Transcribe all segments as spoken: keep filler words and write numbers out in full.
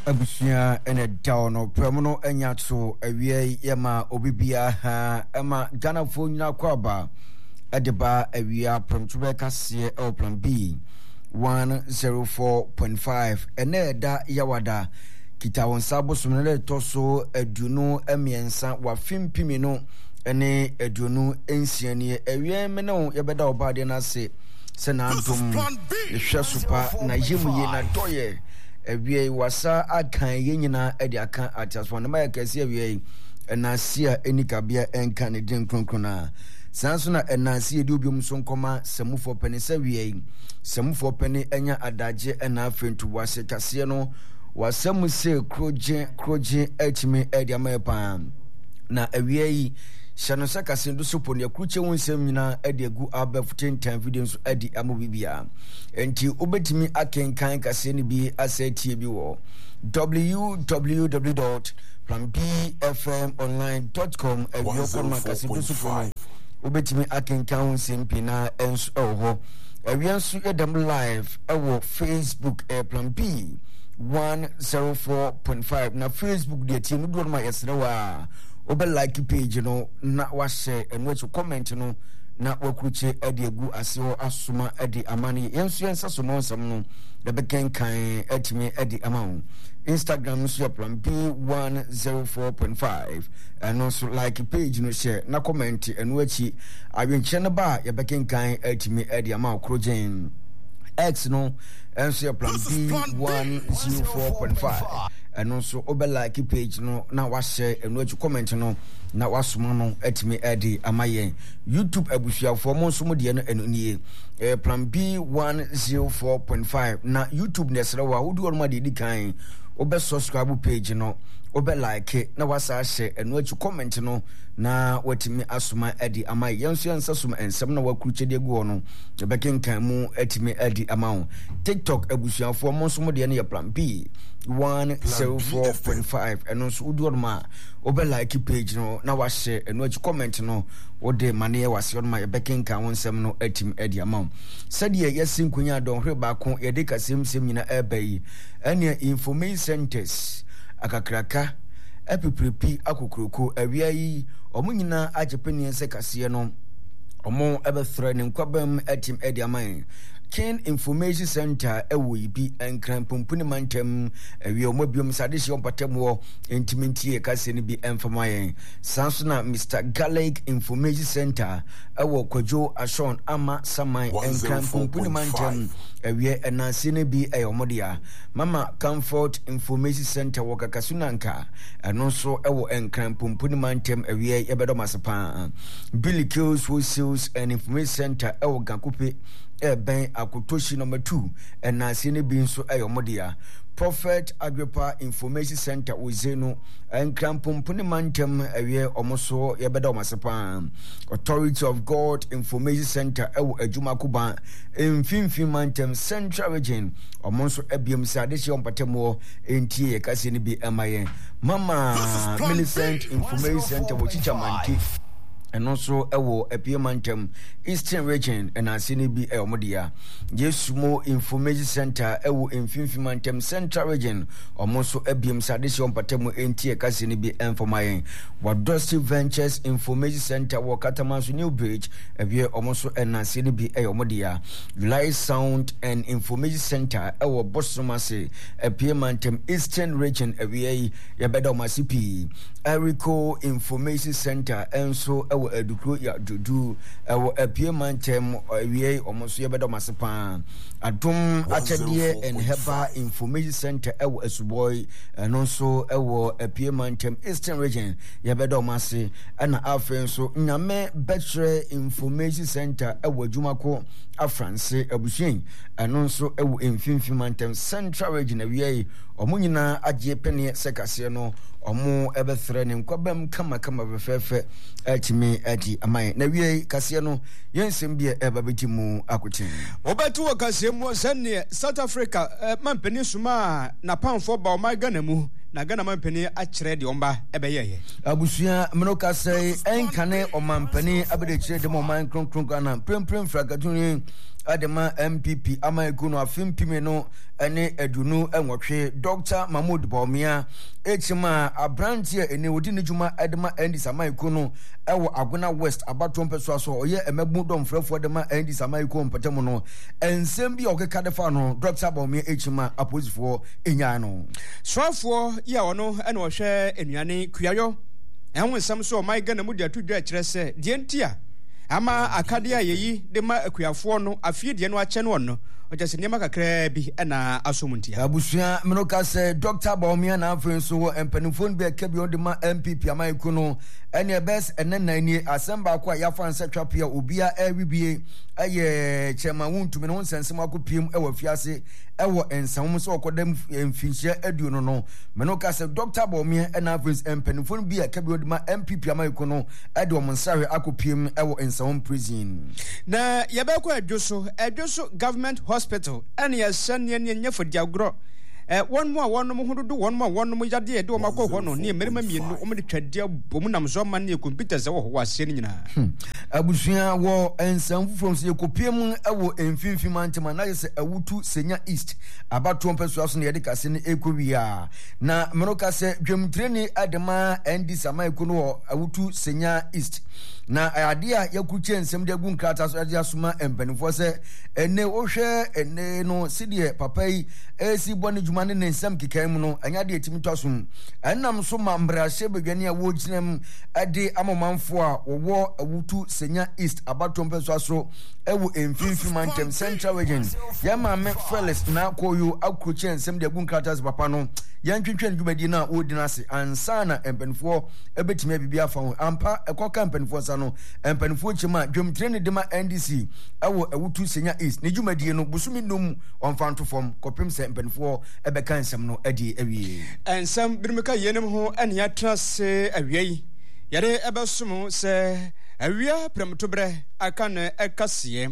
Abusia ene dawono premono enyato awie yema obibia ha ema Ghana fo nyina kwaba edeba awia promtube kase o plan B one oh four point five ene da yawada kita won sabo sumnele toso aduno emiensa wa fimpimi no ene aduno ensiane awie me no yebeda obade na se se na ndom ehwe supa na yemuye na doye ewie wasa akan yenyina ede akan atasfo na ma kase ewie enasia enikabia enka ne din kronkrona sanso na enansi edi obiom so nkoma samufo pani sawie samufo pani enya adaje ena afentu wase kase no wasamu se kroje kroje etimi ede amaepa na ewie yi shano saka sendu supo ne akruche wonsem nyina ade agu abafuten tan video so ade amobibia enti obetimi akenkan kase ne bi asetie bi wo w w w dot plan b f m online dot com ebio koma kase du supo obetimi akenkan wonsem pina enso ho ewianso edam live ewo Facebook e plan B one oh four point five na Facebook de tie mudo ma yesrewa obe like page no na wa share and what you comment no na wakruche ade agu aseo asoma ade amane yenso yensa so no nsam no de beken kan atime ade amawo Instagram so plan B one oh four point five and also like page no share na comment and wachi awenche ne ba ye beken kan atime ade amawo krojen X no enso plan B one oh four point five and also obe like page no na wa share and what you comment no na wasoma no atime ade amaye YouTube abusuafo mo nso mo de no ennie eh plan B one oh four point five na YouTube nesre wa wodi won ma de dikan obe subscribe page no obe like na wasa share and what you comment no na watimi asoma ade amaye yenso yensa soma ensem na wakruche de go no de bekenkan mu atime ade amawo TikTok abusuafo mo nso mo de no ye plan B one oh four point five and also wodi ma obe like page no na wa share and what you comment no wode mane wase on ma ye bekenkan wonsem no atim ade amawo sadia yesin kunya don hwe ba ko ye de kasem sem nyina ebayi ene information centers akakraka epiprepi akokroko awia yi omo nyina agepeni se kase no omo ebethre ne nkwabam atim ade amaye Ken Information Center ewo ibi enkran pompuni mantem ewi omobiom sadeshi ompatemwo intimity e kase ne bi enfamayen sansuna Mister Garlic Information Center ewo Kojo Ashon ama Saman enkran pompuni mantem ewi enanse ne bi eyomodia Mama Comfort Information Center wo kakasunanka eno so ewo enkran pompuni mantem ewi yebedo masepa Billy Kills Wholesales and Information Center ewo Gankupe ben akotoshi number two and na sene bi nso ayomodia Prophet Agrippa Information Center Ozeno and Krampompuni Mantem awie omoso yebeda omasepa Authority of God Information Center ewo adwuma kuba emfimfim Mantem Central Region omonso ebiem sadeshi ompatemo entie kase ne bi amaye Mama Millicent Information Center wo chichamanti and also ewo epiemantem Eastern Region and asini bi eomodia Yesumo Information Center ewo emfimfimantem Central Region omonso ebiem sadesi ompatemo entie kasini bi enfomayen Wadosti Ventures Information Center wo Katamanso New Bridge ebie omonso enasini bi eomodia Light Sound and Information Center ewo Bosomase epiemantem Eastern Region ebie yebeda omasipi Erico Information Center enso ewo edukro ya dudu ewo epiemantem ewie omoso yebeda masepa adum achadie and heba Information Center ewo Esuboy enonso ewo epiemantem Eastern Region yebeda omase ana afenso nyame betre Information Center ewo adwumako afranse abusuin enonso ewo emfimfimantem Central Region ewie omunyina agye pene sekase no omo ebethre ne nkwabam kama kama befefe atimi ati amai na wie kase no yensem bia ebabetimu akotin obetu wakase mu sene South Africa mampeni suma na panfo ba o my Ghana mu na Ghana mampeni akire de omba ebeyeye abusua mnoka sei enkane o mampeni abede kire de mo man kronkron Ghana premprem fragatuni adema M P P ama ekuno afimpime no ene edunu enwotwe Doctor Mahmoud Bawumia echima abrantie ene wodi ne juma adema Endis ama ekuno ewo Agona West abato mpeso aso oye emebu domfrefo adema Endis ama ekuno mpetemu no ensem bi okeka defa no Doctor Bawumia echima aposifo enya no swafo ya ono ene wo hwe enuane kuayo ehun nsam so my Ghana mu dia tudwa kire se die ntia ama akade ayeyi de ma akuafo no afie de no ache no no ojase niam kakra bi na asomuntia abusua menoka se Doctor Bawumia na afenso wo empanifon bi aka bi on de ma M P P amayiku no ene best enennan ni asamba kwa yafa nsa twapia obia awibie aye chema wuntumi no nsensem akopiem ewa fiase ewo ensam so okodam mfinhia aduo no no menoka se Doctor Bawumia na afenso empanifon bi aka bi on de ma M P P amayiku no ede omnsawe akopiem ewo ensam prison na yebekwa adwoso adwoso government hospital and yes sanya nya fodiagro eh won mo won mo hododo won mo won mo yade de o makọ ho no ne merima mienu o me twadia bom nam so man ne computer se wo ho ase ni nyina abusua wo ensam from se kopiem ewo emfimfim antema na yese awutu senya east abato mpeso aso ne yade kase ne ekowia na menoka se dwemtreni adema Endis ama ekuno awutu senya east na adia yakuche nsem de gun krata so adia suma empanifo se ene ohwe ene no sidie papai esi boni juma ne nsem kikan mu no anya de etimi tosum enam so mambrahye begani a wo ginam ade amomanfo a wo awutu senya east abato mpeso aso ewu emfimfim antem central region yama me Felix na koyo akuche nsem de gun krata papa no yantwetwen dwumadi na odinase ansana empanifo ebetimi bibia fa ho ampa ekoka empanifo no empanifo chima dwemtreni de ma N D C ewo awutu senya east ne dwumadi no busumi num onfanto fom kopem se empanifo ebeka nsem no adi awie ensem birmeka yenem ho ene yatrase awiei yare ebesom se awia premtobre aka na ekase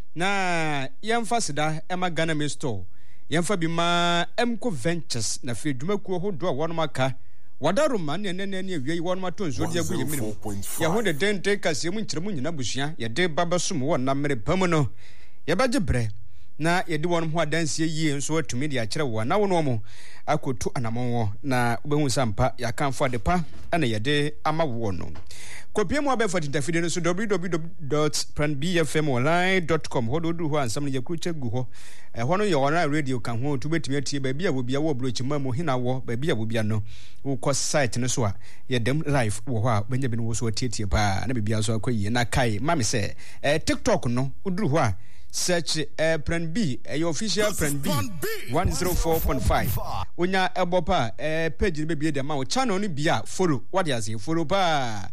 na yemfasida ema Ghana me store yemfa bi ma Emco Ventures na fe dwumakuo ho do won maka wadaruma ne ne ne awiei won ma tonzo de agu yeminim ya ho de dente kase mu nkyeremu nyina busua ye de babasom won na mere pam no ye baje bre na ye de won ho adanse yie nso atumi de akere wo na wono mo akotu anamon na obehu sampa ya kanfo de pa ana ye de ama wo no kopie mu abefa tintafide no so w w w dot plan b f m online dot com hodo du ho ansam ne yakruche gu ho eh hono ye wona radio kan ho to betimi atie ba bia wo bia wo bro chima mu hina wo ba bia wo bia no wo ko site no so a ye dem live wo ho a benya bi no wo so tietie pa na bibia so akoyi na kai mame se eh TikTok no uduru ho a search uh, Plan B uh, your official Plan B one oh four point five onya ebopa uh, page be be de ma channel ni bia follow what you say follow pa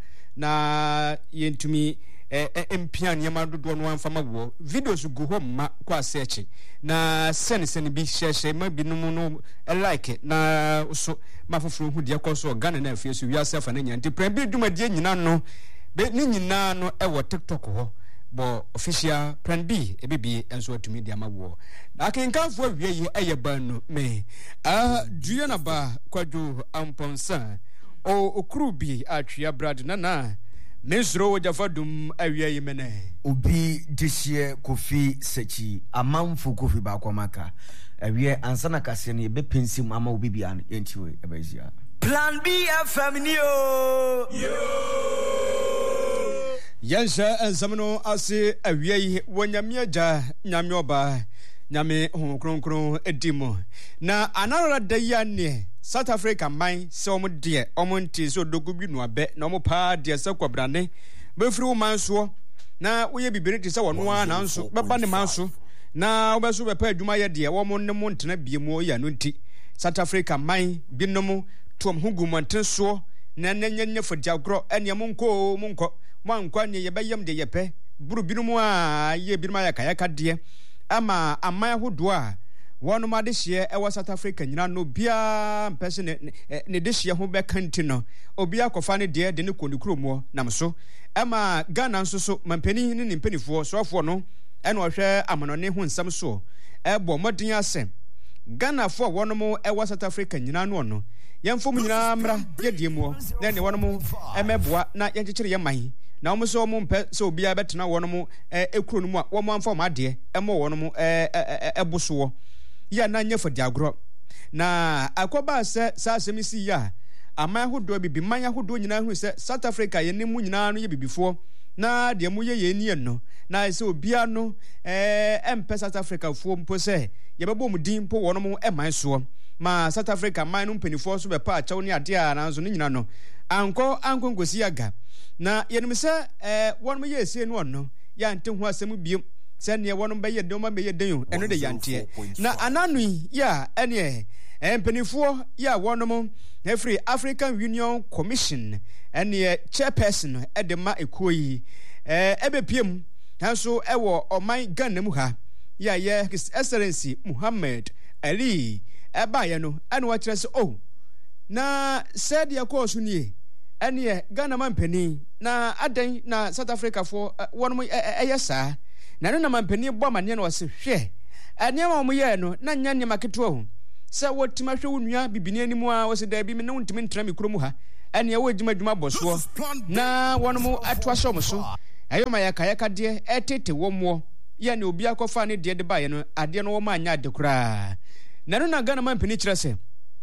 na yentumi eh empian yema dodo no amfama wo videos go ho ma kwa search na send send bi share share ma binum no like na so mafoforo hu de koso Ghana na afie so wiase afa na nya nti Plan B duma de nyina no be ni nyina no e wo TikTok ho bo official Plan B ebibi enso atumi dia mawo na kenkanfo awie yi eye ban no me ah duya na ba kwadu amponsa o okrubi atwia brad na na mesro wajafadum awie yi mene obi dishie Kofi Sechi amamfo Kofi ba kwamaka awie ansana kase ne be pensim ama obi bia entiwe ebezia Plan B F M ni o yo Yansha enzamno ase awiei wonyamiaja nyamyoba nyame honkronkron edimo na anara daya ne South Africa man se omo de omo nti so dogubi no abe na omo pa de se kwabrane befiri man so na woye bibiri ti se wono a na nso beba ne man so na obeso be pa adwuma ye de wo mo ne mo ntena biemu ya no nti South Africa man binom tom hugumonten so na nyenye fodiagro ene mo nko mo nko mwankwa ne yebeyam de yepe buru binumu a ye binuma ya kayaka de ama aman hodo a wono ma de hye e South Africa nyina no bia mpese ne ne de hye ho be kanti no obia kofa ne de de ne kondikromo namso ama Ghana nso so mampani ne ne mpanifo sofo no ene ohwe amanone ho nsam so e bo modin ase Ghana fo wono mo e South Africa nyina no no yemfom nyina mra ye de mu na ne wono mo emeboa na yenkyekere ye man na wɔn nso wɔn mpɛ sɛ obiara bɛtena wɔn mo ekuro no mu a wɔn amfa wɔn adeɛ ɛmɔ wɔn mo ɛbo soɔ yɛ na nyɛ fɔdi agorɔ na akɔba sɛ saa asɛm si yɛ a aman ahodoɔ bibi man ahodoɔ nyinaa hu sɛ South Africa yɛ ne mu nyinaa no yɛ bibifoɔ na deɛ mu yɛ yɛ nie no na sɛ obiara no ɛɛ ɛmpɛ South Africa foɔ mpo sɛ yɛbɛbɔ mu din mpo wɔn mo ɛman soɔ ma South Africa man no mpanyinfoɔ so bɛpa akyɛw ne adeɛ a nanso ne nyina no ankɔ ankɔ nkosi aga na yɛnim sɛ ɛɛ wɔn mo yɛ esie no ɔno yɛante ho asɛm biem sɛ neɛ wɔn bɛyɛ den wɔn bɛyɛ den o ɛno de yanteɛ na anano yi yɛ ɛneɛ mpanyinfoɔ yɛ wɔn mo ɛfiri African Union Commission ɛneɛ chairperson ɛde ma ekuo yi ɛɛ ɛbɛpiem nanso ɛwɔ ɔman Ghana mu ha yɛ yɛ His Excellency Muhammad Ali ɛbaayɛ no ɛna wɔkyerɛ sɛ o na sɛdeɛ kɔɔ so nie ɛneɛ Ghana man panin na adan na South Africa fo wɔn mo ɛyɛ saa na no na man panin bɔ amaneɛ na wɔse hwɛ ɛnneɛma wɔn yɛ no na nya nneɛma ketewa ho sɛ wɔtuma hwɛ wo nua bibini anim a wɔse daabi me ne wontumi ntena me kurom ha ɛneɛ wɔ adwuma adwuma bɔ soɔ na wɔn mo ato ahyɛ wɔn so ɛyɛ ma yɛkayɛka deɛ ɛtete wɔn mo yɛ ne obi akɔfa ne deɛ de baayɛ no adeɛ no wɔn anya ade koraa na no na Ghana man panin kyerɛ sɛ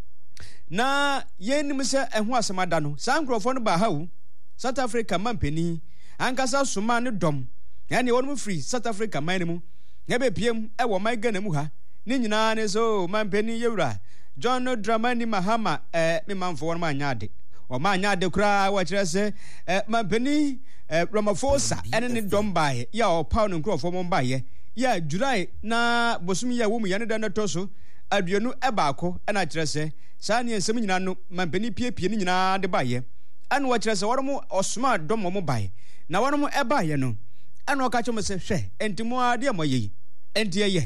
na yɛnim sɛ ɛho asɛm ada no saa nkurɔfoɔ no ba ha wo South Africa man panin ankasa soma ne dɔm ɛne wɔn mo firi South Africa man no mu na bɛpiem ɛwɔ man Ghana mu ha ne nyinaa ne so man panin yɛwura John Dramani Mahama ɛɛ me manfo wɔn mo anya ade wɔn anya ade koraa wɔkyerɛ sɛ ɛɛ man panin ɛɛ Ramaphosa ɛne ne dɔm baayɛ yɛ a ɔpaw ne nkurɔfoɔ mo baayɛ yɛ July na bosom yɛ wɔ mu yɛne da no tɔ so aduonu ɛbaako ɛna kyerɛ sɛ saa ne nsɛm nyinaa no mampani piepie ne nyinaa de baayɛ ɛna wɔkyerɛ sɛ wɔn mo ɔsoma dɔm wɔn baayɛ na wɔn mo ɛbaayɛ no ɛna ɔka kyerɛ mo sɛ hwɛ enti mo adeɛ mo yɛ yi enti ɛyɛ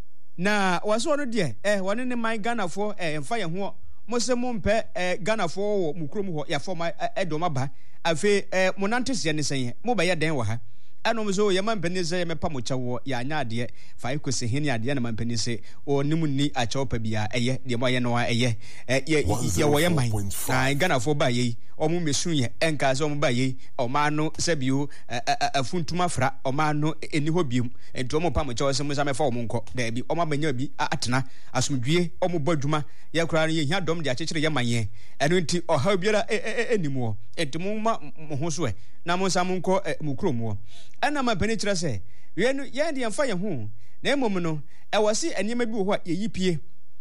na wɔsɔ no deɛ ɛ wɔne ne man Ghanafoɔ ɛ mfa yɛn ho mo sɛ mo mpɛ ɛ Ghanafoɔ wɔ mo kurom hɔ yɛafɔ ma ɛdɔm aba afei ɛ mo nante seɛ ne sɛn mo bɛyɛ dɛn wɔ ha ɛnom so yɛ mampani sɛ yɛmɛpa mo kyɛw wɔ yɛanya adeɛ fa ekosi hene adeɛ na mampani sɛ ɔnim ni akyɛw pa bia ɛyɛ deɛ mo ayɛ no ɛyɛ yɛ wɔ yɛ man na Ghanafoɔ ba yɛ ɔmo mesu yɛ ɛnka sɛ ɔmo ba yɛ ɔma no sɛ bio afuntuma fra ɔma no ɛni hɔ biom nti ɔmo pa mo kyɛw sɛ mo sa mɛfa ɔmo nkɔ daabi ɔmo abɛnya bi atena asomdwie ɔmo bɔ adwuma yɛ koraa no yɛhia dɔm de akyekyere yɛ man yɛ ɛno nti ɔhaw biara ɛnim wɔ nti mo ma mo ho so ɛ na mo nsa mo nkɔ mo kurom wɔ ɛna mampani kyerɛ sɛ yɛn no yɛn deɛ mfa yɛn ho na mmom no ɛwɔ se nneɛma bi wɔ hɔ a yɛyi pie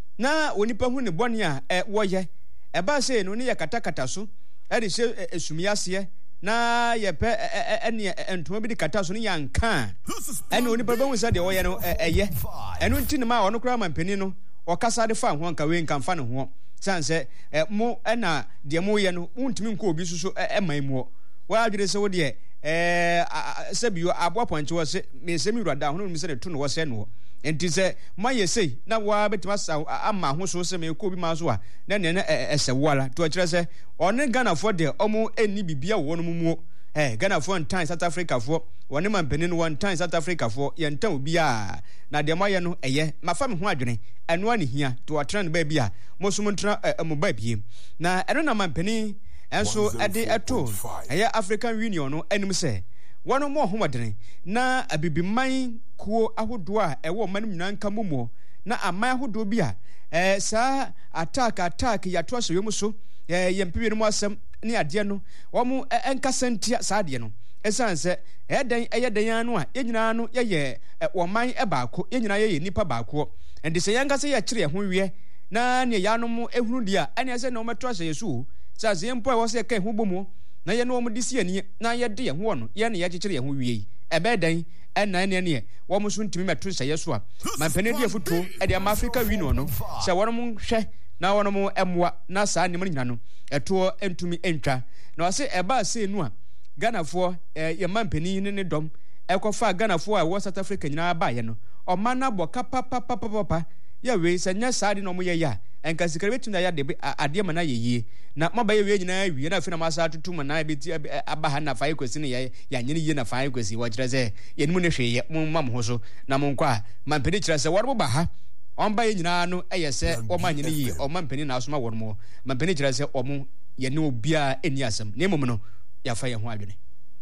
na onipa hu ne bɔne a ɛ wɔyɛ ɛbaa sɛ no ne yɛ katakata so ɛde hyɛ esumi aseɛ na yɛpɛ ɛne ntoma bi de kata so ne yɛ anka ɛne onipa bɛhu sɛ deɛ wɔyɛ no ɛyɛ ɛno nti ne ma ɔno koraa mampani no ɔkasa de fa ho anka wei nka mfa ne ho san sɛ mo ɛna deɛ mo yɛ no wontumi nkɔ obi so so ɛman mu wɔ adwene sɛ wo deɛ ɛɛ sɛ bio aboa pɔnkye wɔ se mesɛm wurada ho no mi sɛ ne to no wɔ sɛ no enti sɛ mayɛ sei na wa bɛtumi asa ama ho so sɛ mekɔ bi ma so a na ne ne ɛsɛ wala to kyerɛ sɛ ɔne Ghanafoɔ deɛ ɔmo ɛni bibia wɔ no mu eh Ghanafoɔ ntan South Africafoɔ wɔne mampani no wɔn ntan South Africafoɔ yɛntan obiaa na deɛ mayɛ no ɛyɛ mafa me ho adwene ɛnoa ne hia to ɔtena ne baabi a mo so mo ntena mo baabie na ɛno na mampani ɛnso ɛde ɛto ɛyɛ African Union no anim sɛ wɔn mo homɔdene na abibiman kuo ahodoɔ a ɛwɔ ɔman nyinaa nka mu na aman ahodoɔ bi a ɛɛ saa attack attack yɛato ahyɛ wɔn so ɛɛ yɛn mpɛwɛ no mu asɛm ne adeɛ no wɔn ɛnkasa ntia saa adeɛ no ɛsan sɛ ɛyɛ dan ɛyɛ dan ano a yɛn nyinaa no yɛyɛ ɔman ɛbaako yɛn nyinaa yɛyɛ nipa baako ɛnti sɛ yɛn nkasa yɛkyerɛ yɛn ho wiɛ na ne yɛanom ehunu deɛ ɛne ɛsɛ na wɔn ɛto ahyɛ yɛn so saa sɛ yɛn mpo a wɔsɛ yɛka yɛn ho bɔ mu na yɛn no wɔn de si yɛn ni na yɛde yɛn ho no yɛn ne yɛkyekyere yɛn ho wie ɛbɛɛ dan ɛnnan ne ne wɔn nso ntumi mɛto hyɛ yɛ so a mampani de afutuo ɛde ama Africa Union no sɛ wɔn mo hwɛ na wɔn mo ɛmoa na saa nneɛma nyina no ɛtoɔ ntumi ntwa na wɔsɛ ɛbaa sɛ nu a Ghanafoɔ ɛɛ yɛn mampani ne ne dɔm ɛkɔfa Ghanafoɔ a ɛwɔ South Africa nyinaa baayɛ no ɔman na bɔ kapapapapapa yɛ wei sɛ nyɛ saa de na wɔn yɛ yɛ a enka sikare betumi ya de ade ma na yeye na mabaye we nyina wie na afina masa atutu ma na beti abaha na fae kwesi ne ya ya nyene ye na fae kwesi wo kire se ye nimu ne hweye mo mam ho so na mo nkwa a mampeni kire se wo ba ha on ba ye nyina no eye se o ma nyene yi o mampeni na asoma wo mo mampeni kire se o mo ye ne obia eni asem na emom no ya fa ye ho adwene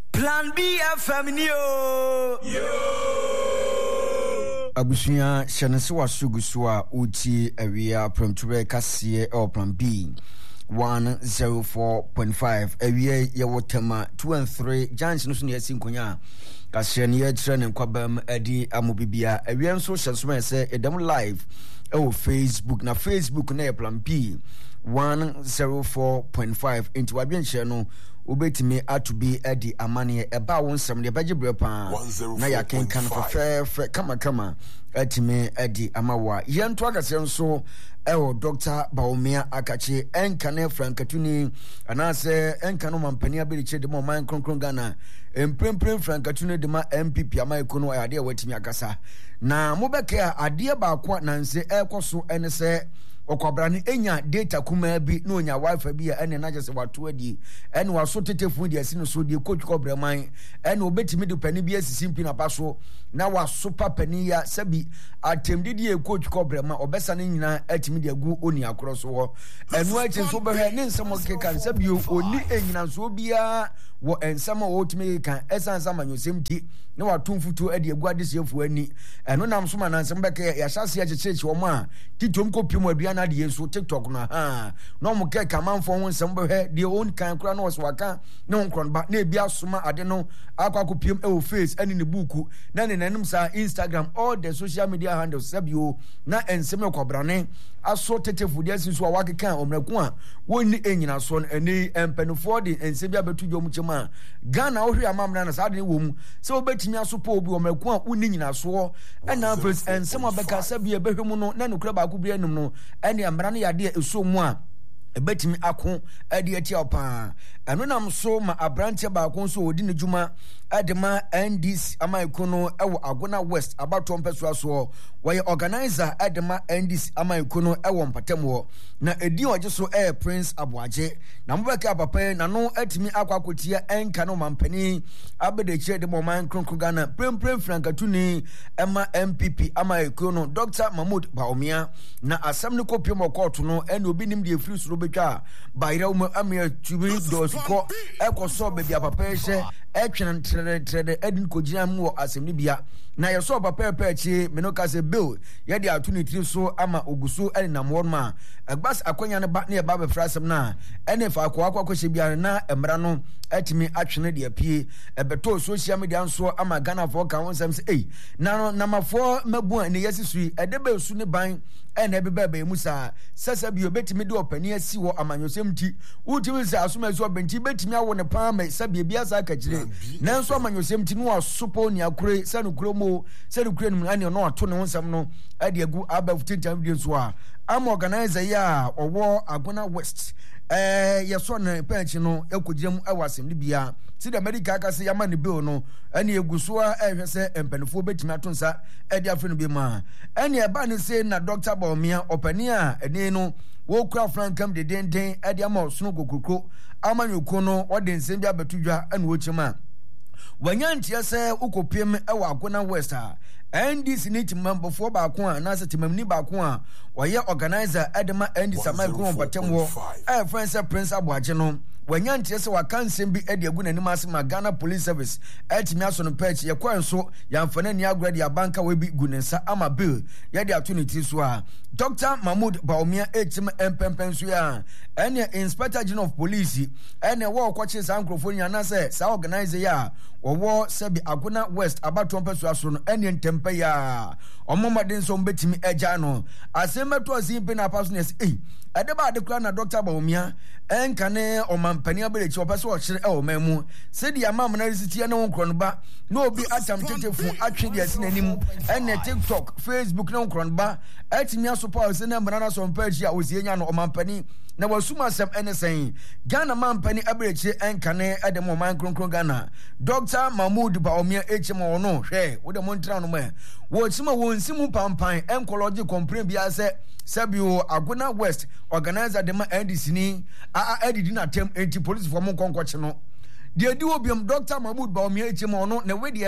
Plan B F M ni yo. Abusuya shanese wasugu so uti awia promture kase o Plan B one oh four point five awia ye wotema two and three Giants no so ne asinkonya kase ne ye tre ne kwabam adi amobibia awia nso hyesoma se edam live o Facebook na Facebook na Plan B one oh four point five into wadwenche no obetimi atubi edi amane eba wonsam de baje brepa na ya kenkan fefefe kama kama atimi edi amawa yento akase nso ewo Doctor Baumia akache enkane Frankatuni anase enkano mampani abiriche de mo man kronkron Ghana emprempren Frankatuni de ma M P P amaiko no ade watimi akasa na mobeke ade ba kwa nanse ekoso enese okwabrane enya data kuma bi na onya wifi bi ene na je se wato adi ene waso tetefun di asino so di coach kobraman ene obetimi de pani bi asisi mpi na paso na waso papani ya sabi atemdi di coach kobraman obesa ne nyina atimi de agu oni akoro so ho eno achi so be he ne nsamo kekan sabi oni enyina so bia wo ensama wo timi kan esansa manyosem ti na watumfutu adi agu adesiefu ani eno nam so manansem beke ya hyase achechechi wo ma titom kopim aduana de yeso TikTok na ha no mo ke kamanfo ho nsem be he de on kan kura no so waka ne onkron ba na bia soma ade no akwa kopim e o face ani ne buku na ne nanim sa Instagram all the social media handles sabio na ensem ekobrane aso tetefu de asinso a wakekan omraku a wonni enyina so ani empenfo de ensem bia betu dwom chema Ghana ohwe amamra na sa de wo mu se obetimi aso po obi omraku a wonni nyina so na first ensem abeka sabia behwemu no na nukura ba ku bia num no ene amra no yade eso mu a ebetimi ako ade ati opa eno nam so ma abrante ba ko so odi ne juma adema N D C amaiko no ewo Agona West abato mpeso so waye organizer adema N D C amaiko no ewo mpatem na edi oje so air Prince Abuaje na mbeka papa na no atimi akwakotia enka no mampani abedeche de mo man kronkro Ghana premprem Frankatuni ema M P P amaiko no Doctor Mahmoud Baumia na asam ne kopiem court no ene obi nim de free suro betwa bayra um amia tubi dosko ekoso be bia papa ehye etwen trede trede edin kogina mu wo asemni bia na yeso papa pechi menoka se bill ye de atuni tri so ama oguso ene na morma agbas akonya ne ba ne ba be frasem na ene fa akwa akwa kwhye bia na emra no etimi atwene de apie ebeto social media nso ama Ghana for ka wonsem se ei na no na mafo mabu ene yesisui edebe su ne ban ene ebebe musa sasa bi obetimi de opani asi wo amanyosem ti utimi se asoma so benti betimi awo ne pa ma sabi bia sa ka kire nanso amanyosem ti no asopo ni akure sanu kromo sanu kure no ane no ato ne wonsam no ade agu abafutinta video so a am organizer ya owo Agona West eh yeso na pench no ekogirem awasem ni bia ti the medical akase yama ne bill no ane eguso a ehwe se empanifo betimi atonsa ade afre no bi ma ane eba ne se na Doctor Baumia opani a ene no wo kura frankam de den den ade ama osunu kokoko amanyoko no ode nsem bia betudwa ane wo chima wanyantia se ukopiem ewa Agona West a N D C ni timambo fo ba ko a na se timamni ba ko a oye organizer edema N D C amaiko batem wo eh friend say Prince Abuaje no wanyantie se wakansem bi ede agu nanim ase ma Ghana Police Service etimi aso no patch ye kwanso yamfana ni agrade ya banka we bi gunensa ama bill ye de opportunity so a Doctor Mahmoud Baumia etim empempen so ya ene Inspector General of Police ene wo kwache sa microphone yana se sa organizer ya wo sebi Agona West abato mpeso aso no ene ntempe ya omomaden so mbetimi eja no asemeto asimpe na pasoness eh adeba adekura na Doctor Baumia enkane omampani abelechi opeso ochire e omemu sedi amam na risiti na wonkron ba na obi atam tetefu atwede asi nanim ene TikTok Facebook na wonkron ba atimi asopa se na mbrana so mpachi a osienya no omampani na wasuma sem enesen Ghana mampani abelechi enkane edemo man kronkron Ghana Doctor Mahmoud Baumia echimo no hwe wo de montra no me wo chima wo nsimu pampan enkology complain bia se Sabio Agona West organizer de ma N D C ni a a edidi na tem anti police for mon konkoche no de edi obiam Doctor Mahmoud Baumia echimo no na wedie no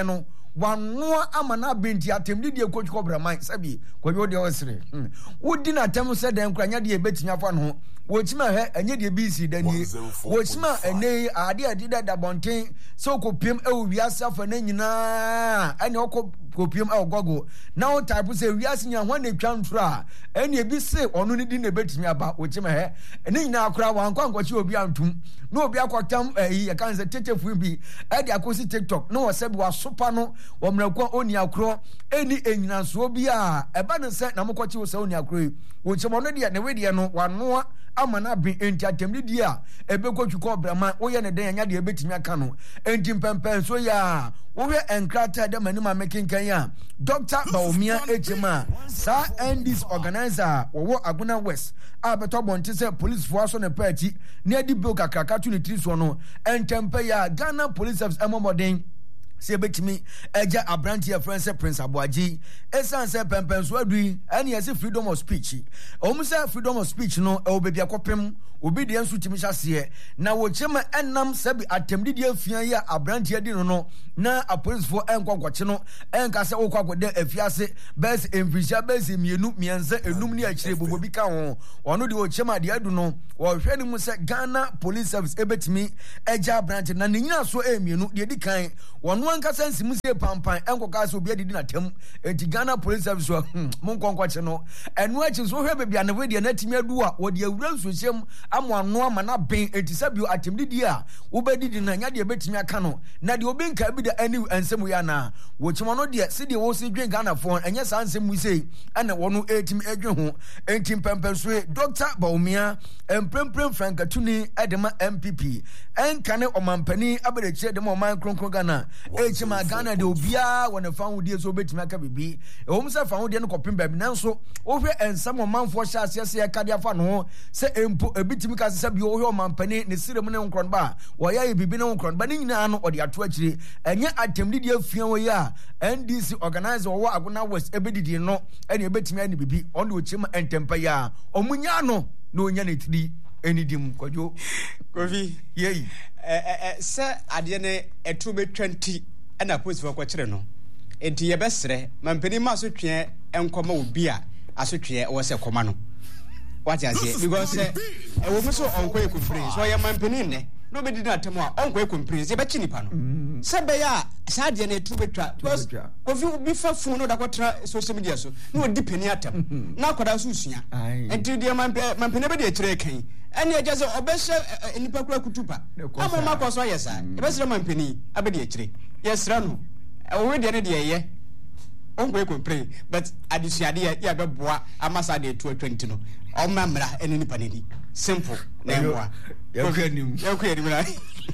wanoa amana benti atemdi de coach Cobra man sabi kwadwo de osere wodi na tem se den kra nya de ebetinya fa no wochima he enye de B C dani wochima ene ade ade da bonten so kopiem e wiase afa na nyina ene okọ kopiem e ogogo na o type se wiase nya hwan na twa ntro ene ebi se onu ni di na ebetimi aba wochima he ene nyina akora wan kwankwachi obi antum na obi akwatam eh ya kan se tetefu bi e de akosi TikTok na wo se bi wa sopa no wo mrakwa oni akro eni enyina so bi a eba ne se na mokwachi wo se oni akro wochima no de na we de no wanoa amana bin enti atemni dia ebekotwu Cobra man wo ye ne den anya de ebetimi aka no enti pempen so ya wo we enkrata de mani ma mekinkan ya Doctor Baumia Echema sa endis organizer wo wo Aguna West abeto bonte se police force on the party near the bill kakaka to the three so no entempe ya Ghana Police Service amomodin se betimi eja abranti friend se Prince Abuaji esan se pempen so adui ene yesi freedom of speech o mu se freedom of speech no e obebi akopem obi de ensu timi hyase na wo chema enam se bi atemdi de afia ya abranti adi no no na a police for enkwankwache no enka se okwakwode afiase bes emfisha bes mienu miense enum ni akire bobo bi ka ho ono de wo chema de adu no wo hwe ni mu se Ghana Police Service ebetimi eja abranti na nyina so emienu de di kan wono anka sense mu se pampan enkoka se obi adi na tem enti Ghana Police Service so mon kwankwache no enu achi so hwe bebia na we de na timi adu a wo de awura nsuhyem amwano amana ben enti sabio atemdi di a wo bedi di na nya de betimi aka no na de obi nka bi da ani ansemu ya na wo chimo no de se de wo se dwen Ghana fon enye sa ansemu sei ana wono etimi adwen ho enti pempen so Doctor Baumia empremprem Frankatuni edema M P P enkane omampani abereche de mo man kronkron Ghana echima Ghana de obia wona fan die so betimi aka bibi e wo msa fan die no kopim baby nanso wo hwe ensam omanfo hya asese ya kade afa no se empo ebitimi ka se bi wo hwe omampani ne sirem ne nkron ba wo ya bibi ne nkron ba ni nyina no ode ato akire enye atemdi die afia wo ya N D C organizer wo Aguna West ebedidi no ene ebetimi ani bibi onde ochima entempa ya omunya no no nya ne tiri enidim kwadwo kofi yei eh eh se ade ne eto be twenty na police for kwakire no enti ye besre mampani ma so twe enkoma obi a aso twe wo se koma no what you say because eh wo muso onko ekumprint so ye mampani ne no be did atemo a onko ekumprint ye be chinipa no se be ya sa de ne eto be twa because kofi bi fa fun no da kwatra social media so no di pani atem na akoda so usua enti de mampani be de kire kan ene eje se obehye enipa kura kutupa amo makoso yesa e be sere mampani abede akire yesra no we de ne de ye onko ekumprint but adisuade ya be boa amasa de twenty no o mamra ene nipa ni simple na moa yakwanim yakwanim na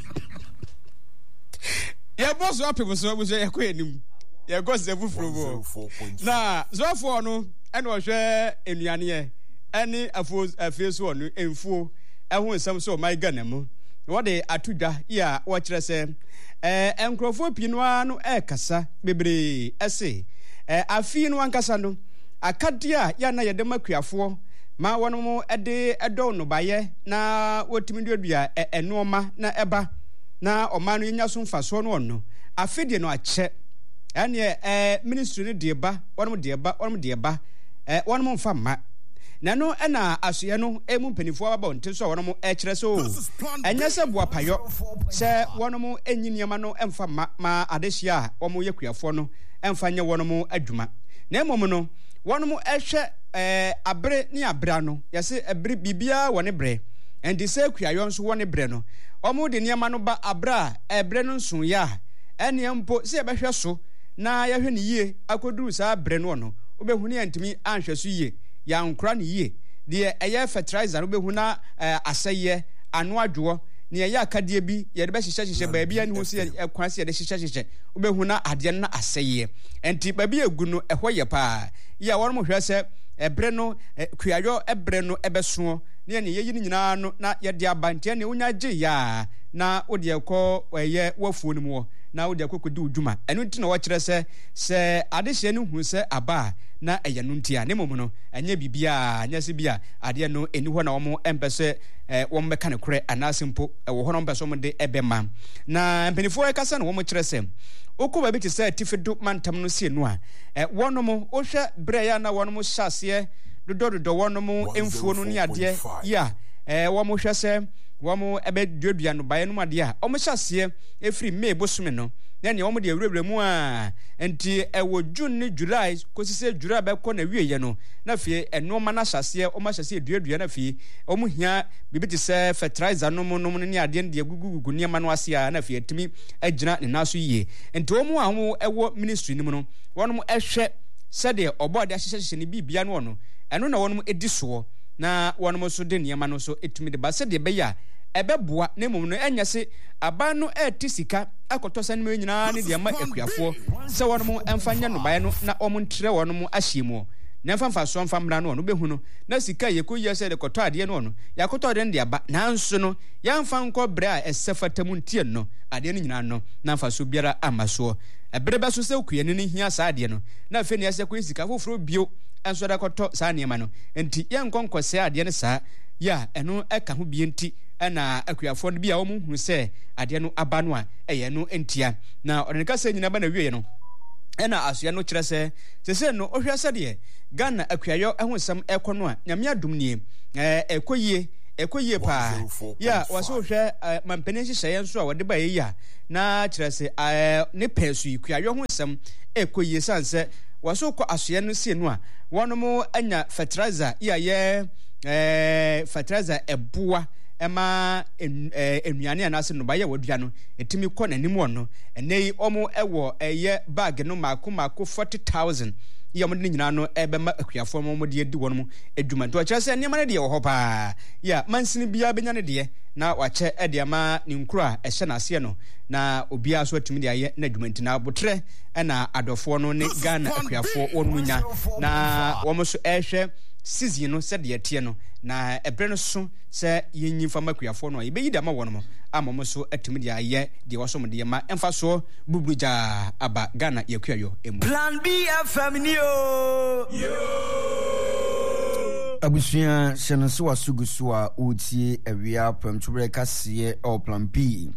ya boss up people so we yakwanim ya go se fufuro bo na zofo no ene o hwe enuane ye ene afo afieso no emfuo eho nsam so my Ghana mu wo de atudwa ya wo kire se eh enkrofo pinwa no e kasa bebre ese eh afi no ankasa no akadia ya na yede makuafo ma wono mu ede edo no baye na wotimi duadua enoma na eba na oma no nya so mfaso no ono afidie no ache ene eh ministry no de ba wono mu de ba wono mu de ba eh wono mu mfa ma na no ena asoye no emu mpanifo aba onte so wono mu e kire so enya se boa payo se wono mu enyiniama no emfa ma, ma adehia wo mu yakuafo no emfa nye wono mu adwuma na emom no wono mu ehwe eh abre ni abra no yese abre bibia wone bre endi se kuayo nso wone bre no omu de niama no ba abra ebre no nso ya ene mpo se ebehwe so na yahwe ne yie akoduru sa bre no no obehuni antimi anhwe so yie ya nkra ne yie de eye fertilizer obehu na aseye anu adwo ne eye akadie bi ye de be hihye hihye ba bia ne ho se ekwan se ye de hihye hihye obehu na ade na aseye enti ba bia egu no eho ye pa ya won mo hwe se ebre no kuayo ebre no ebeso ne ne yeyi nyina no na ye de abantie ne wonya gye ya na wo de kɔ ye wafuo no mu na wo de akokodi udwuma eno nti na wo kyerɛ sɛ sɛ ade hye no hu sɛ aba na ɛyɛ no ntia ne mom no ɛnyɛ bibia anya se bia ade no eni hɔ na wo mo empɛsɛ wo mbɛka ne korɛ anasimpo ɛwɔ hɔ no mpɛsɛ mo de ɛbɛma na mpanifo ɛkasa no wo mo kyerɛ sɛ okuba bi te sɛ tifedo mantam no sie no a wɔno mo ohwɛ brɛ ya na wɔno mo hyase dodo dodo wɔno mo emfuo no ne ade ya eh wo mo hwɛ sɛ wo mo ebe duadua no bae no ade a wo mo hyase efiri May bosome no na ne wo mo de awurawura mu a enti ɛwɔ June ne July kosi sɛ July bɛkɔ na wieye no na fie ɛno ma na hyase wo ma hyase duadua na fie wo mo hia bibi te sɛ fertilizer no mo no ne ade ne gugugugu ne ma no ase a na fie timi agyina ne naso yie enti wo mo a wo ɛwɔ ministry no mu no wɔn mo ɛhwɛ sɛde ɔbɔ de ahyehyɛ ne bibia no no ɛno na wɔn mo edi soɔ na wɔn mo so de nneɛma no so etumi de ba sɛde bɛyɛ a ɛbɛboa ne mom no ɛnya se aba no ɛti sika akɔtɔ sɛ no nyinaa ne deɛ ma akuafoɔ sɛ wɔn mo ɛmfa nya no bae no na wɔn ntrɛ wɔn mo ahyɛ mu na ɛmfa mfa so mfa mmra no no bɛhu no na sika yɛ kɔ yɛ sɛ de kɔtɔ adeɛ no no yakɔtɔ de ne aba nanso no yɛmfa nkɔ brɛ a ɛsɛ fata mu ntie no adeɛ no nyinaa no na mfa so biara ama soɔ ɛbrɛ bɛ so sɛ kuyɛ ne hia saa adeɛ no na afɛ ne ɛsɛ kɔ sika foforɔ bio ɛnso da kɔtɔ saa nneɛma no enti yɛnkɔ nkɔsɛ adeɛ no saa ya ɛno ɛka ho bie nti ɛna akuafoɔ no bi a wɔn hu sɛ adeɛ no aba no a ɛyɛ no ntia na ɔde ne kasa nyina ba na wie no ɛna asoya no kyerɛ sɛ sɛsɛ no ohwɛ sɛ deɛ Ghana akuayɔ ɛho nsɛm ɛkɔ no a nyame adom nie ɛɛ ɛkɔ yie ɛkɔ yie paa ya wɔsɛ ohwɛ mampanin hyehyɛ nso a wɔde ba yɛ ya na kyerɛ sɛ ɛɛ ne pɛɛ so yi akuayɔ ho nsɛm ɛkɔ yie san sɛ wɔsɛ kɔ asoya no sie no a wɔn mo anya fertilizer yɛ yɛ ɛɛ fertilizer ɛboa ɛma enuane anase no ba yɛ wadua no etimi kɔ nanim wɔ no ɛnɛ yi ɔmo ɛwɔ ɛyɛ bag no maako maako forty thousand yɛ ɔmo de nyinaa no ɛbɛma akuafoɔ mo ɔmo de edi wɔn mo adwuma nti ɔkyerɛ sɛ nneɛma no deɛ wɔ hɔ paa yɛ mansini biara bɛnya no deɛ na wakyɛ ɛde ama ne nkuro a ɛhyɛ n'aseɛ no na obiara so atumi de ayɛ n'adwuma nti na abotrɛ ɛna adɔfoɔ no ne Ghana akuafoɔ wɔn mo nya na wɔn so ɛhwɛ season no sɛ deɛ tie no na ɛbrɛ no so sɛ yɛnyi fama akuafoɔ no yɛbɛyi dama wɔn mo ama mo so atumi de ayɛ deɛ wɔso mo de ma ɛmfa so bubuja aba Ghana yɛkuayɔ emu Plan B F M ni o abusua hyɛno so wasugu so a wotie awia pramtwere kaseɛ ɔ Plan B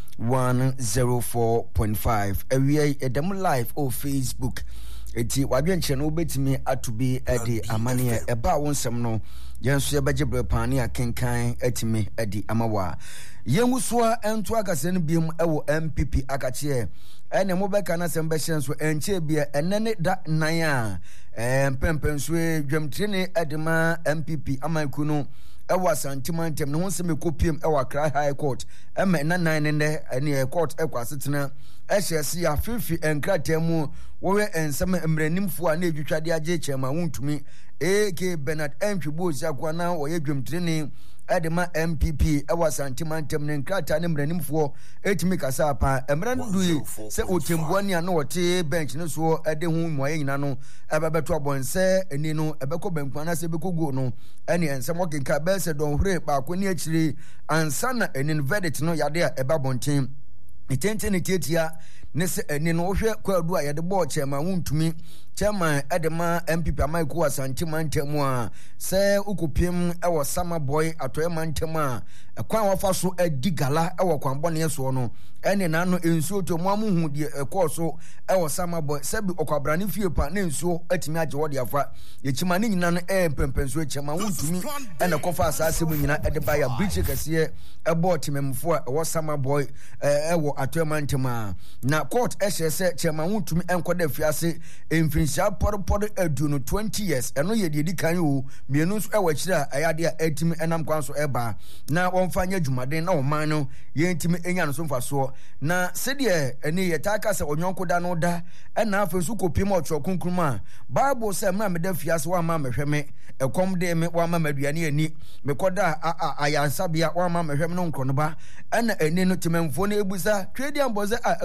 one oh four point five awia edam live o Facebook eti wadwenkyerɛ no wobɛtumi ato bi de amane ɛba wo nsɛm no yɛn so yɛbɛgye brɛ paane a kenkan atumi adi ama wa yɛngu so a ɛnto akasɛ no biom ɛwɔ M P P akakyeɛ ɛne mobɛka na sɛm bɛhyɛ nso ɛnkyɛ bia ɛnɛ ne da nan a mpɛmpɛn so dwamtire ne ɛdema M P P amanku no ɛwɔ asantima ntɛm ne ho nsɛm ɛkɔpiem ɛwɔ Accra High Court ɛmɛ na nan ne nɛ ɛne court ɛkɔ asetena ɛhyɛ se afifi enkrataa mu wɔwɛ ensɛm mmeranimfo a na edwitwade agye kyɛma wontumi A K Bernard Entwibo Zakwa na wɔyɛ dwamtirene ɛdema M P P ɛwɔ asantima ntɛm ne nkrataa ne mmeranimfo etimi kasa pa emran duyi sɛ otemboa ne ana wɔte bench ne so ɛde ho mmoayɛ nyina no ɛbɛbɛto abɔnsɛ ani no ɛbɛkɔ bankwa na sɛ bɛkɔ go no ɛne ensɛm wɔkenka bɛsɛ dɔnhwere baako ne akyire ansa na ɛnin verdict no yade a ɛba bɔnten itente ne tietia ne se ani no wohwɛ kwadu a yɛde bɔɔ kyɛma wontumi chairman edema M P P amaiku asanti mantemu a sɛ ukupim ɛwɔ sama boy atoye mantemu a ɛkwan wafa so adi gala ɛwɔ kwanbɔne so no ɛne nano ensuo to mo amuhu de ɛkɔ so ɛwɔ sama boy sɛbi okwabrane fie pa ne ensuo atimi agye wode afa yɛkima ne nyina no ɛmpempenso ɛkyɛma wontumi ɛna kɔfa asase mu nyina ɛde ba ya bridge kɛseɛ ɛbɔ timemfo a ɛwɔ sama boy ɛwɔ atoye mantemu a na court ɛhyɛ sɛ kyɛma wontumi ɛnkɔda fiase emfi Sha por por eduno twenty years eno ye di kan o mienu so ewa kira ayade a etimi enam kwan so eba na wonfa nya dwumaden na oman no ye ntimi enya no so mfa so na sede ene ye ta ka se onyonko da no da ena afa su kopim otro konkrum a bible say mra me da fiase wa ma mehwe me ekom de me wa ma maduane ani me koda ayansabia wa ma mehwe me no nkro no ba ena ene no timemfo na ebusa twedi amboze a awurade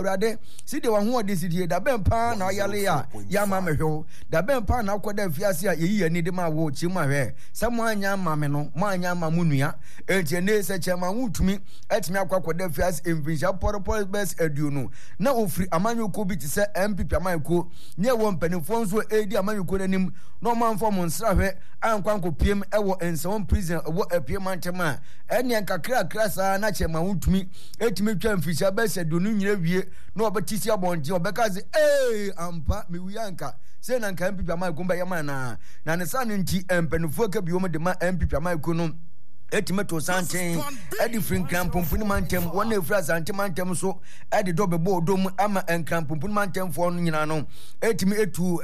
si de wa ho de sidie da ben pa na yale ya ya ma mehwo da ben pa na akoda afiase a yeyi ani de ma wo chi ma hwe se mo anya ma me no mo anya ma munua enti ne se chema wutumi etimi akwakoda afiase emfinsha porpor best aduonu na ofri amanyoko bi ti se M P P amanyoko ne wo mpanifo nso edi amanyoko nanim no man fo mo nsra hwe ankwanko piem ewo enson prison wo apiem antema ene nkakra krasa na chema wutumi etimi twa mfinsha best aduonu nyira wie na obetisi abonje obekaze eh ampa miwianka se na nka M P P amanyoko mba yama na na ne sa nti mpanifo ka bi wo de ma M P P amanyoko no etimeto santen edi frin krampompuni mantem wona efra santen mantem so edi do bebo odom ama enkrampompuni mantem fo no nyina no etimi etu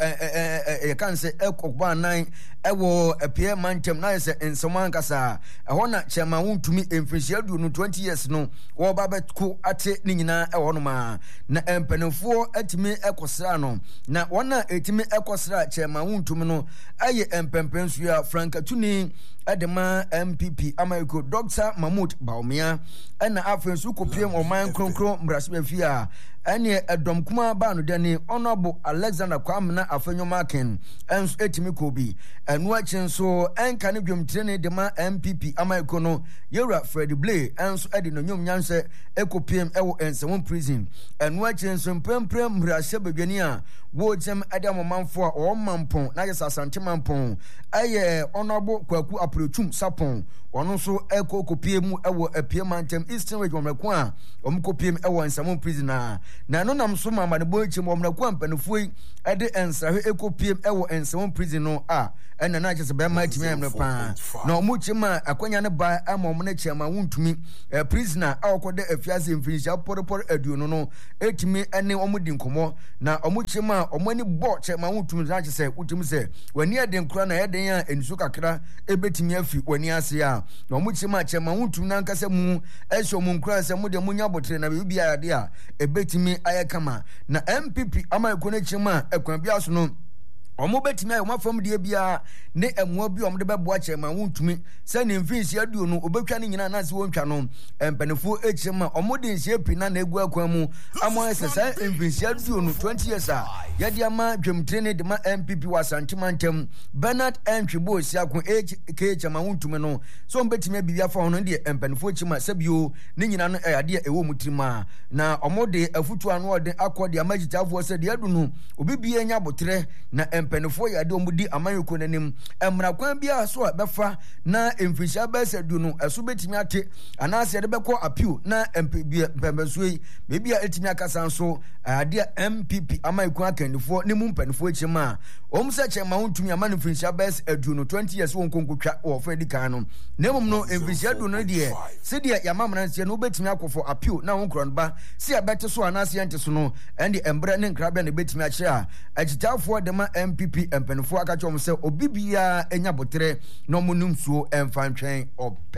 e kanse ekokba nan ewo epie mantem na yese ensoman kasa eho na chema wontumi emfihia du no twenty years no wo ba betko ate ni nyina eho no ma na empanefo etimi ekosra no na wona etimi ekosra chema wontumi no aye empempensu ya Frankatuni Adema M P P Amayko Doctor Mahmoud Baumia ena afensu kopiem oman kronkron mbrasbefia ene edom kuma ba no dani Honorable Alexander Kwamna Afenyomaken ens etimi kobi enu achenso enka ne dwomtirene dema M P P Amayko no Yewra Fred Blay ens edi no nyom nyanse ekopiem ewo ensewon prison enu achenso mpemprem mbrashe bedwani a wo jem adam manfo a o mampon na yesa asante mampon aye Honorable Kwaku Aprochum Sapon ono so ekopiem mu ewo apie mantem Eastern Region meko a omkopiem ewo ensewon prison na na no nam so mama ne boichi mo mnakwa mpanufo yi ede ensahwe ekopiem ewo ensewon prison no a ena na chese be ma timi amre pa na omuchi ma akwanya ne ba ama omne chema wontumi prisoner awokode afiase mfinisha porpor aduonu no etimi ene omudi nkomo na omuchi ma omani bo chema wontumi na chese utumi se wani ade nkura na eden a ensu kakra ebetimi afi wani ase a na omuchi ma chema wontumi na nkase mu ehyo mu nkura se mu de munya botre na bibia ade a ebetimi ayekama na M P P Amayko ne chima ekwan bia so no omo betimi ayo mafam de bia ne emwa bi omo de beboa chema wontumi se ne mfinsi aduo no obetwa ne nyina na se wontwa no empanefo echema omo de nsie pina na egu akwan mu amo esesa mfinsi aduo no twenty years a yade ama dwemtrene de ma M P P wasantimantem Bernard Entwibo siakon K chema wontumi no so betimi bibia fa hono de empanefo echema sabio ne nyina no ade ewo mutrima na omo de afutu anu ode akode amagitafo se de adu no obibia nya botre na empanefo ya de omudi Amayko nanim emra kwan bia so befa na emfisha besa du no eso betimi ate anase de beko appeal na M P P pembesuyi bebia etimi akasa so ade M P P Amayko akandifo ne mu mpanefo echima omsa chema wontumi amane emfisha besa adu no twenty years won konkotwa wo fa dika no nemum no emfisha du no de se de yamamna nse no betimi akofo appeal na won kron ba se abete so anase ente so no ende embre ne nkrabe na betimi akira agitafo de ma M P P empanefo akachom se obibia enya botre no munum suo emfantwen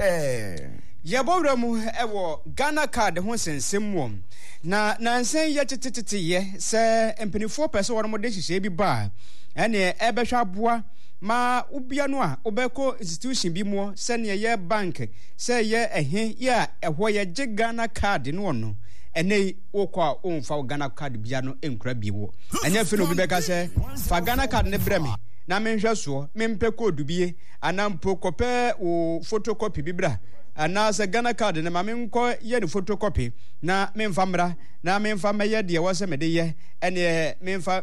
ope yebowra mu ewo Ghana card ho sensem wom na nansen ye tetetete ye se empanefo pese woro mo de hihye bi ba ene ebehwa boa ma ubia no a obeko institution bi mo se ne ye bank se ye ehe ya ehwo ye je Ghana card no no ene wokwa onfa Ghana card bia no enkura biwo enya fe no bi beka se fa Ghana card ne breme na menhwe so mempe code bie anampo kope o photocopy bibra ana se Ghana card ne ma menko ye ne photocopy na memfa mra na memfa meye de wo se mede ye ene memfa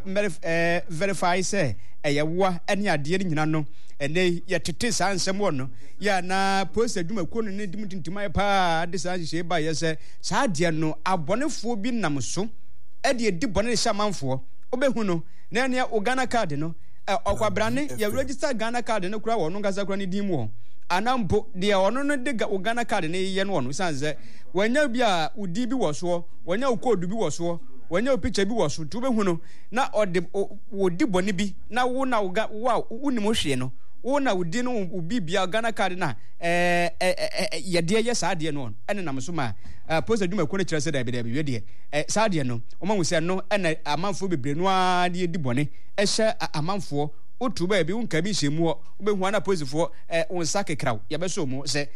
verify se eye wo ene ade nyina no ene ye tete sansem wo no ya na post adwuma ko no ne dimtintima pa de sa hye ba ye se sa de no abonefo bi nam so ede di bone hye manfo obehu no na ene o Ghana card no okwabrane ye register Ghana card no kura wo no ngasa kura ne dimu anampo de ono no de Ghana card ne ye no no sanze wanya bia udi bi wo so wanya code bi wo so wanya picture bi wo so tu behu no na ode wodi bone bi na wo na wo unimo hwe no wo na udi no ubi bia Ghana card na eh ye de ye sa de no ene nam so ma post adwuma ko ne kire se da bi da bi we de eh sa de no o ma hu se no ene amanfo bebre no a de di bone ehye amanfo otu ba bi unka bi hyemu obehu ana posifo eh unsa kekraw ya beso mu se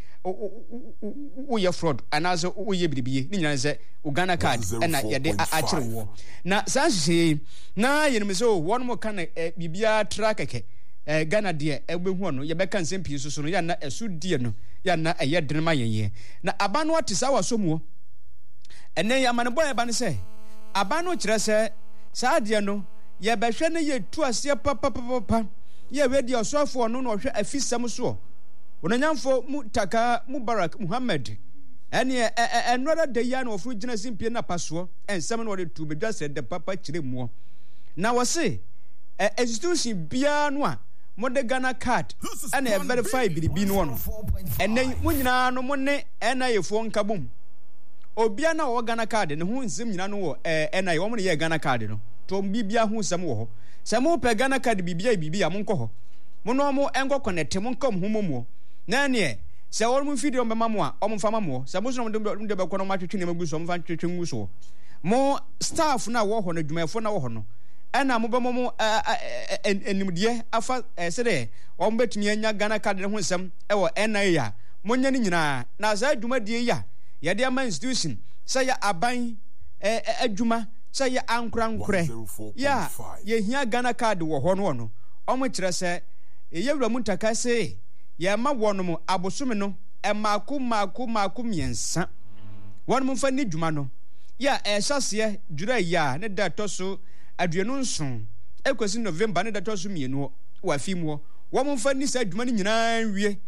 wo ye fraud anazo wo ye bidibie ni nyina se Uganda card na ye de akire wo na sanhye na yenim se won mo kan bibia trakeke eh Ghana de ebehu no ye beka nsempie soso no ya na esudie no ya na eye denma yenye na abano atisa waso mu ene ya mane boy ba ne se abano kire se saade no ye behwe ne ye tu ase papa papa ye we di osofo no no hwe afisam so wonanyamfo Mutaka Mubarak Muhammad ene enora de ya no ofru gina simpie na paso ensem no de tu bedwa se de papa kire mu na wo se institution bia no a mode Ghana card ene verify biribi no no ene munyina no mo ne ena yefo nkabom obia na wo Ghana card ne ho nsem nyina no wo ena ye wo mo ne ye Ghana card no to bibia ho nsem wo ho se mo pe Ghana card bibia bibia mo nkɔ ho mo no mo enko connect mo nkam ho mo na ne se wo mo video mbema mo a o mo fama mo se mo so mo de be kɔ no ma twetwe ne magu so mo fa twetwe ngu so mo staff na wo ho no dwumayefo na wo ho no ena mo be mo mo enimdie afa se de wo mo betumi anya Ghana card ne ho nsem e wo ena ya mo nya ni nyina na za dwumadie ya ye de ama institution se ya aban adwuma se ya ankura nkure ya ye hia Ghana card wo ho no no o mo kire se ye wura Mutaka se ye ma wono mo abosome no e maako maako maako miensa wono mo fa ni dwuma no ya e hyase dwura ya ne da toso aduanu nson ekosi November ne da toso mienu wa fimu wo mo fa ni sa dwuma ni nyina wie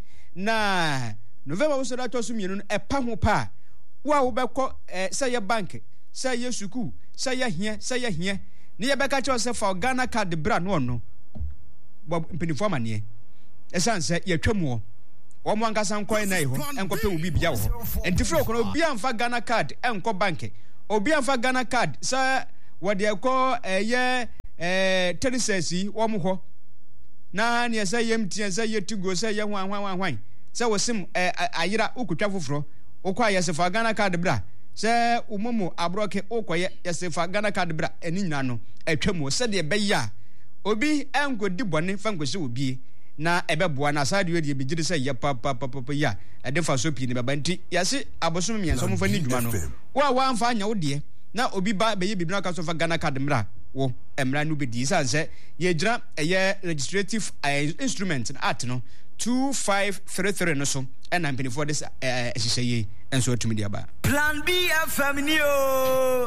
na November wo so da toso mienu no e pa ho pa wa wo bekọ se ye bank se ye suku se ye hie se ye hie ne ye beka che se fa Ghana card bra no no bo mpinifo amane esanse ye twemu wo mo ankasa nkɔ na ho enkope wo bibia wo entifre okoro obi amfa Ghana card enko bank obi amfa Ghana card sa wode ekɔ eye eh tenisesi wo mo hɔ na ne se ye mtie se ye tigo se ye hwan hwan hwan se wo sim ayira ukutwa foforo ukwa yesefa Ghana card bra se umomo abroke ukoye yesefa Ghana card bra eni nyina no atwemu se de beya obi enkodi bone fankwese obi na ebeboa na sade we de bigire se ye papa papa ya edefa so pi ne baba nti yase abosom mienso mo fa ni dwuma no wa wa amfa anya wo de na obi ba beye bibina ka so fa Ghana card mra wo emra no bedi sanse ye gira eye legislative instrument act no two five three three no so and I'm paying for this eh hihye enso atumi dia ba Plan B F M ni o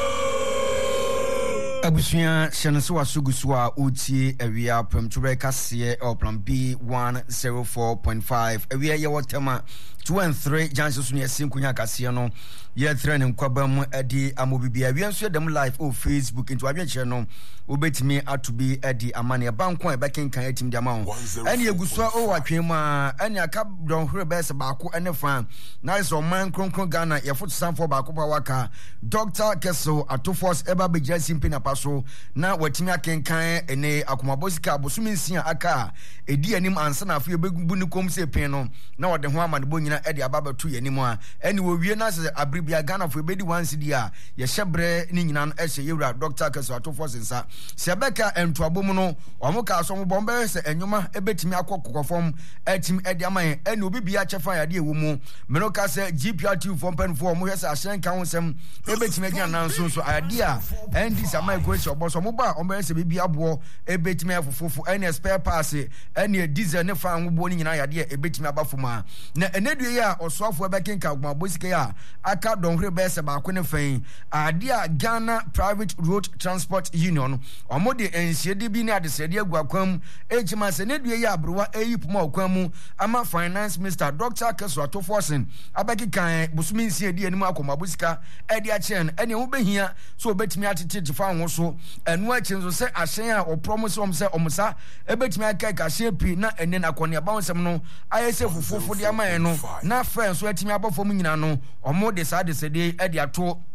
abusuya shanso wasugusu a utie awia premture kase o Plan B one oh four point five awia ye wotema two and three janso so ne sinkunya kase no ye threat nkwabam adi amobibia awia nso dem live o Facebook into awia che no obetimi atobi adi amane banko e bekenkan atim dia ma ho ene eguso o watwen ma ene aka don hore bese baako ene fan na so man kronkron Ghana ye foto sanfo baako ba waka Doctor Keso Atofos eba begira simpi na paso na watimi akenkan ene akomabosika abosumi nsia aka edi anim ansa na afo ebegubu ni kom se pen no na wode ho amane bo nyina ede ababatu yanim a ene wo wie na se abribia Ghana fo ebedi one cedi a ye hyebre ni nyina no ehye yewura Doctor Keso Atofos nsa sebeka entoabom no omoka so mbombe se enyoma ebetimi akokokofom etim ede aman ene obi bia chefa yade ewo mu menoka se G P R two form pen for mo hwese ahyen kan wonsem ebetimi agina nanso so ade a endi samai ko se oboso mo ba ombe se bibia abo ebetimi afofofu ene spare pass ene diesel ne fa nwbo ni nyina yade ebetimi abafoma na enedue ya osoafo ebekenka gbabosike ya aka donhre be se ba ko ne fan ade a Ghana Private Road Transport Union omode ensiede bi ne adesede aguakwam ejima se nedue ya abrowa eyipuma okwamu ama finance minister Doctor Keso Atofosin abekikan busumi nsiede anim akomabusika ede a chen ene wo behia so obetimi atete fa ho so enu a chen so se ahyen a opromise om se omsa ebetimi akaka ahyen pi na ene na kone ba wonsem no ayese fufufo de ama no na friends so atimi abofo mu nyina no omode sa adesede ede ato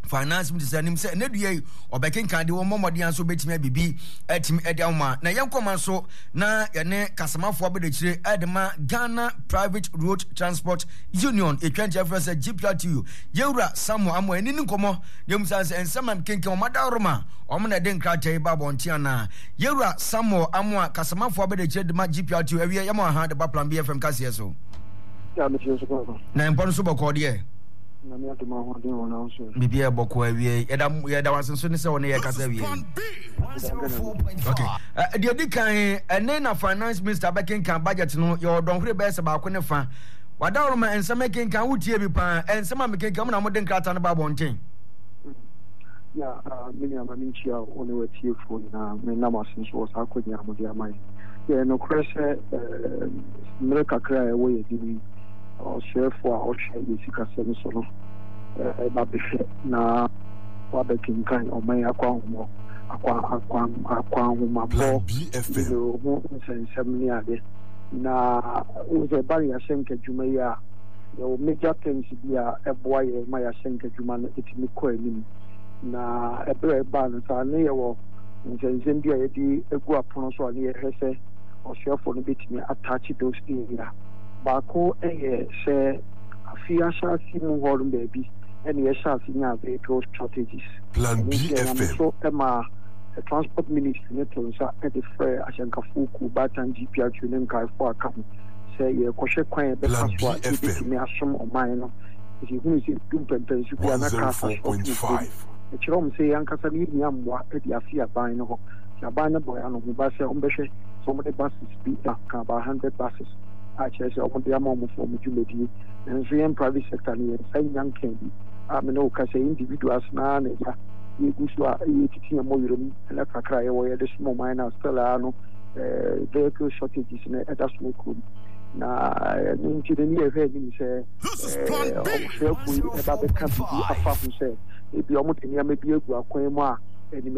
finance minister nim say ne due obekenkan de wo momodian so betimi abibi atimi edawma na yenkoma so na yene kasamafo abedechire edema Ghana Private Road Transport Union e twenty reference G P R T U yewura Samuel amo eni nkomo yemsa say ensama kenken omadaroma omna den krata ba bontiana yewura Samuel amo kasamafo abedechire de ma G P R T U ewie yamo ha de ba plan B F M kase so ya me so na impon so boko de na me atuma ho de wona so bibia boko awie yeda yeda wasenso ne se wona ye kasa awie okay uh, the dikan ene na finance minister back kan budget no your don hore be se ba ko ne fa wada oroma ensema ken kan wutie bi pa ensema me ken kan na mo den krata ne ba bonten ya mini amaninchi a one wetie fo na me na masenso sa ko nya mo dia mai ye no krese mere kakra e wo ye di o chefo a o chefo sika semi so no e ba be na wa be kin kan o mai akwa ho akwa akwa akwa ho ma bo no mo nsensem ni ade na o ze bari ya shenke juma ya o major things dia e boy e ma ya shenke juma na etimi ko anim na ebe ba no sa ne ye wo nsensem dia ye di egu apono so ani ye hese o chefo no betimi attach those area Bako eye se afia shasi mu horum baby and ye shasi nya vehicle strategies Plan B F M so ema transport ministry neto sa e de frɛ ahyɛnkafoku batan G P R T ne nkaifo aka sɛ yɛ kɔhwɛ kwan be passport e bi me asom ɔman no if you who see dum pempen su bia na ka fa e kyerɛm sɛ yankasa ne nya mmoa e de afia ban no ho ya ban no boy ano ba sɛ ɔmbɛhwɛ so mo de buses bi ka ba one hundred buses actually so on the amount for mujumedi and the private sector ni say young can I mean no say individuals na na ya you go so you teaching more you na kakra ye we the small miners still no vehicle shortages na at that small cool na ni ti ni e he ni say eh o se ku e ba be kan bi afa fu say e bi o mo teni am bi egu akwan mu a